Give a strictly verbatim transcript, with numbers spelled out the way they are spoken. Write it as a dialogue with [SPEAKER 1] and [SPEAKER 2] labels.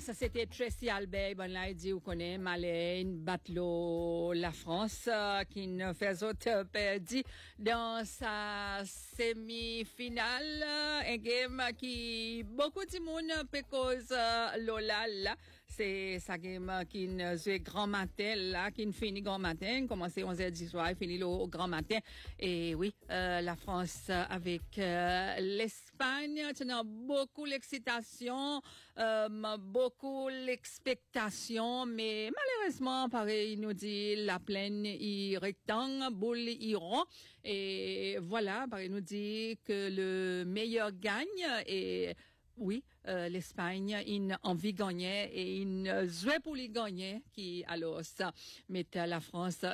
[SPEAKER 1] ça c'était Tracy Albert, bon là il dit vous connaissez Malène Batlo la France euh, qui ne fait autre perdu dans sa semi-finale, un game qui beaucoup de monde peut cause euh, Lola là, c'est sa game qui ne joue grand matin là, qui ne finit grand matin, commencé onze heures du soir, finit le au grand matin et oui, euh, la France avec euh, l'Espagne, tenant beaucoup l'excitation, euh, beaucoup l'expectation, mais malheureusement, pareil, il nous dit la plaine y rectangle, boule y rond, et voilà, pareil, il nous dit que le meilleur gagne, et oui, euh, l'Espagne, il a envie de gagner et il jouait pour les gagner, qui alors ça met la France